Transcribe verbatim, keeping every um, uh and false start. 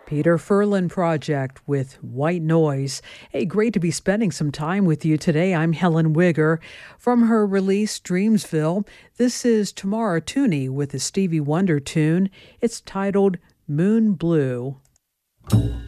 Peter Furlan Project with White Noise. Hey, great to be spending some time with you today. I'm Helen Wigger. From her release, Dreamsville, this is Tamara Tooney with a Stevie Wonder tune. It's titled Moon Blue.